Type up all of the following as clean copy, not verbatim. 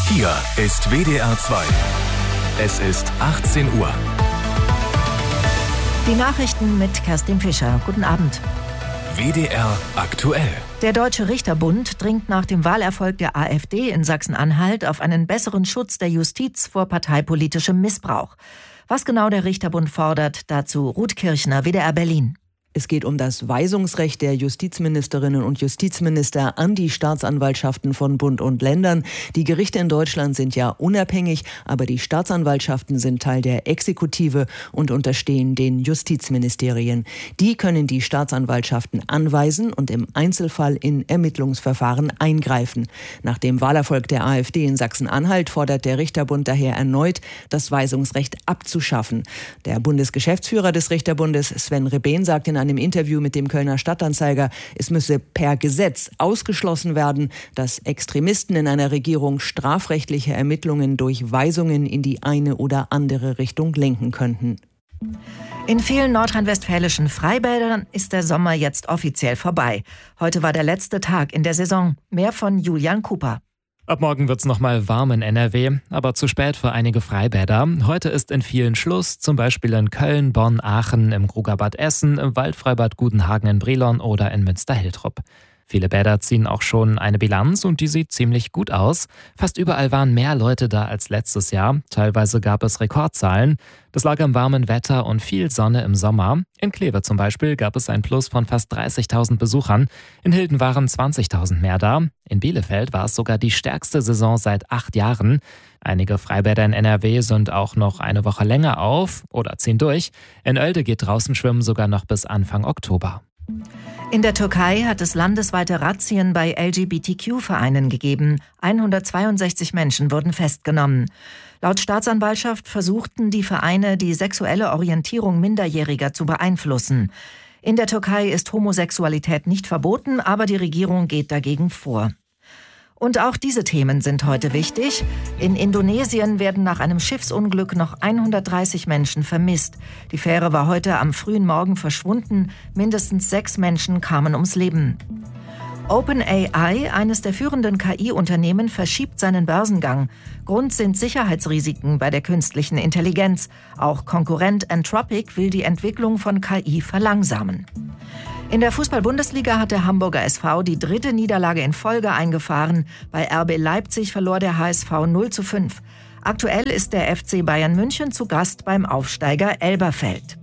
Hier ist WDR 2. Es ist 18 Uhr. Die Nachrichten mit Kerstin Fischer. Guten Abend. WDR aktuell. Der Deutsche Richterbund dringt nach dem Wahlerfolg der AfD in Sachsen-Anhalt auf einen besseren Schutz der Justiz vor parteipolitischem Missbrauch. Was genau der Richterbund fordert, dazu Ruth Kirchner, WDR Berlin. Es geht um das Weisungsrecht der Justizministerinnen und Justizminister an die Staatsanwaltschaften von Bund und Ländern. Die Gerichte in Deutschland sind ja unabhängig, aber die Staatsanwaltschaften sind Teil der Exekutive und unterstehen den Justizministerien. Die können die Staatsanwaltschaften anweisen und im Einzelfall in Ermittlungsverfahren eingreifen. Nach dem Wahlerfolg der AfD in Sachsen-Anhalt fordert der Richterbund daher erneut, das Weisungsrecht abzuschaffen. Der Bundesgeschäftsführer des Richterbundes, Sven Rebehn, sagt in einem Interview mit dem Kölner Stadtanzeiger, es müsse per Gesetz ausgeschlossen werden, dass Extremisten in einer Regierung strafrechtliche Ermittlungen durch Weisungen in die eine oder andere Richtung lenken könnten. In vielen nordrhein-westfälischen Freibädern ist der Sommer jetzt offiziell vorbei. Heute war der letzte Tag in der Saison. Mehr von Julian Cooper. Ab morgen wird's nochmal warm in NRW, aber zu spät für einige Freibäder. Heute ist in vielen Schluss, zum Beispiel in Köln, Bonn, Aachen, im Krugerbad Essen, im Waldfreibad Gudenhagen in Brilon oder in Münster-Hiltrup. Viele Bäder ziehen auch schon eine Bilanz und die sieht ziemlich gut aus. Fast überall waren mehr Leute da als letztes Jahr. Teilweise gab es Rekordzahlen. Das lag am warmen Wetter und viel Sonne im Sommer. In Kleve zum Beispiel gab es ein Plus von fast 30.000 Besuchern. In Hilden waren 20.000 mehr da. In Bielefeld war es sogar die stärkste Saison seit 8 Jahren. Einige Freibäder in NRW sind auch noch eine Woche länger auf oder ziehen durch. In Oelde geht draußen schwimmen sogar noch bis Anfang Oktober. In der Türkei hat es landesweite Razzien bei LGBTQ-Vereinen gegeben. 162 Menschen wurden festgenommen. Laut Staatsanwaltschaft versuchten die Vereine, die sexuelle Orientierung Minderjähriger zu beeinflussen. In der Türkei ist Homosexualität nicht verboten, aber die Regierung geht dagegen vor. Und auch diese Themen sind heute wichtig. In Indonesien werden nach einem Schiffsunglück noch 130 Menschen vermisst. Die Fähre war heute am frühen Morgen verschwunden. Mindestens 6 Menschen kamen ums Leben. OpenAI, eines der führenden KI-Unternehmen, verschiebt seinen Börsengang. Grund sind Sicherheitsrisiken bei der künstlichen Intelligenz. Auch Konkurrent Anthropic will die Entwicklung von KI verlangsamen. In der Fußball-Bundesliga hat der Hamburger SV die 3. Niederlage in Folge eingefahren. Bei RB Leipzig verlor der HSV 0:5. Aktuell ist der FC Bayern München zu Gast beim Aufsteiger Elberfeld.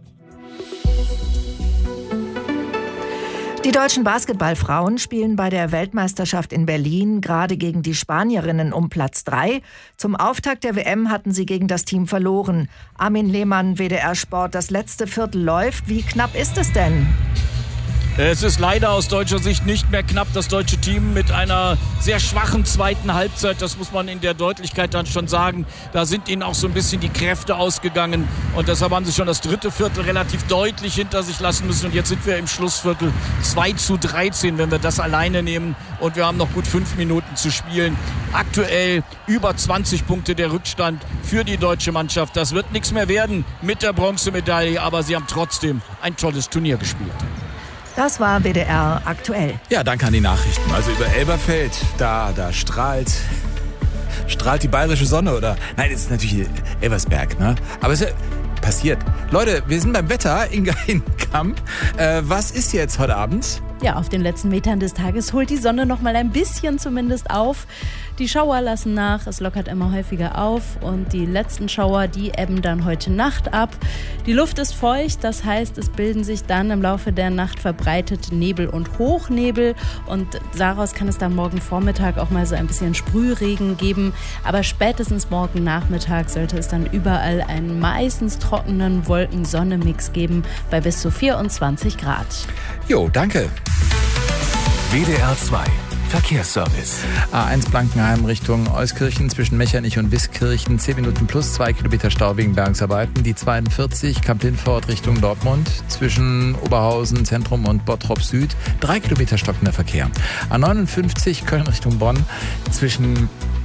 Die deutschen Basketballfrauen spielen bei der Weltmeisterschaft in Berlin gerade gegen die Spanierinnen um Platz 3. Zum Auftakt der WM hatten sie gegen das Team verloren. Armin Lehmann, WDR Sport, das letzte Viertel läuft. Wie knapp ist es denn? Es ist leider aus deutscher Sicht nicht mehr knapp. Das deutsche Team mit einer sehr schwachen zweiten Halbzeit, das muss man in der Deutlichkeit dann schon sagen. Da sind ihnen auch so ein bisschen die Kräfte ausgegangen. Und deshalb haben sie schon das 3. Viertel relativ deutlich hinter sich lassen müssen. Und jetzt sind wir im Schlussviertel 2:13, wenn wir das alleine nehmen. Und wir haben noch gut 5 Minuten zu spielen. Aktuell über 20 Punkte der Rückstand für die deutsche Mannschaft. Das wird nichts mehr werden mit der Bronzemedaille. Aber sie haben trotzdem ein tolles Turnier gespielt. Das war WDR aktuell. Ja, danke an die Nachrichten. Also über Elberfeld, da strahlt die bayerische Sonne, oder? Nein, das ist natürlich Elversberg, ne? Aber es ist ja passiert. Leute, wir sind beim Wetter, Inga Hinkamp. Was ist jetzt heute Abend? Ja, auf den letzten Metern des Tages holt die Sonne noch mal ein bisschen zumindest auf. Die Schauer lassen nach, es lockert immer häufiger auf und die letzten Schauer, die ebben dann heute Nacht ab. Die Luft ist feucht, das heißt, es bilden sich dann im Laufe der Nacht verbreitet Nebel und Hochnebel und daraus kann es dann morgen Vormittag auch mal so ein bisschen Sprühregen geben. Aber spätestens morgen Nachmittag sollte es dann überall einen meistens trockenen Wolken-Sonne-Mix geben bei bis zu 24 Grad. Jo, danke. WDR 2 Verkehrsservice. A1 Blankenheim Richtung Euskirchen zwischen Mechernich und Wiskirchen 10 Minuten plus 2 Kilometer Stau wegen Bergungsarbeiten. Die 42 Kamp-Lindfort Richtung Dortmund zwischen Oberhausen Zentrum und Bottrop Süd 3 Kilometer stockender Verkehr. A59 Köln Richtung Bonn zwischen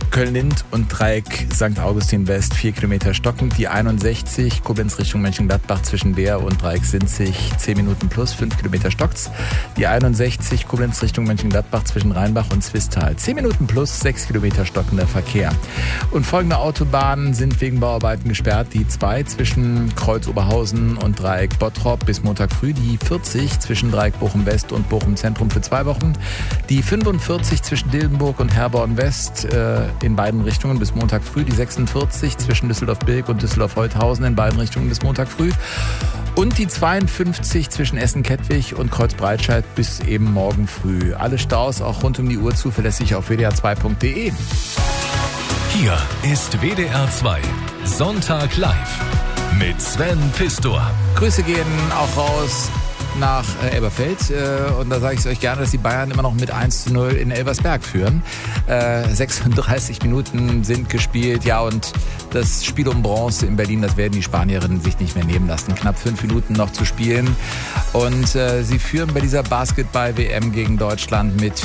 Köln-Lind und Dreieck St. Augustin West 4 Kilometer stockend. Die 61 Koblenz Richtung Mönchengladbach zwischen Wehr und Dreieck Sinzig 10 Minuten plus 5 Kilometer stockt's. Die 61 Koblenz Richtung Mönchengladbach zwischen Rheinbach und Zwistal 10 Minuten plus 6 Kilometer stockender Verkehr. Und folgende Autobahnen sind wegen Bauarbeiten gesperrt. Die 2 zwischen Kreuz Oberhausen und Dreieck Bottrop bis Montag früh. Die 40 zwischen Dreieck Bochum West und Bochum Zentrum für 2 Wochen. Die 45 zwischen Dillenburg und Herborn West in beiden Richtungen bis Montag früh. Die 46 zwischen Düsseldorf-Bilk und Düsseldorf-Holthausen in beiden Richtungen bis Montag früh. Und die 52 zwischen Essen-Kettwig und Kreuzbreitscheid bis eben morgen früh. Alle Staus auch rund um die Uhr zuverlässig auf wdr2.de. Hier ist WDR 2 Sonntag live mit Sven Pistor. Grüße gehen auch raus nach Elberfeld und da sage ich es euch gerne, dass die Bayern immer noch mit 1:0 in Elversberg führen. 36 Minuten sind gespielt, ja, und das Spiel um Bronze in Berlin, das werden die Spanierinnen sich nicht mehr nehmen lassen. Knapp 5 Minuten noch zu spielen und sie führen bei dieser Basketball-WM gegen Deutschland mit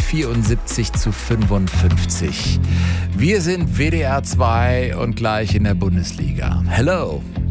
74:55. Wir sind WDR 2 und gleich in der Bundesliga. Hello!